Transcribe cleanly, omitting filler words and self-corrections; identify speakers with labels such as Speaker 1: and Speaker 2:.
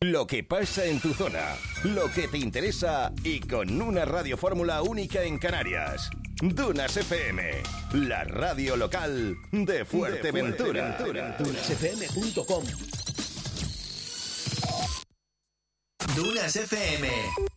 Speaker 1: Lo que pasa en tu zona, lo que te interesa y con una radiofórmula única en Canarias. Dunas FM, la radio local de Fuerteventura.
Speaker 2: DunasFM.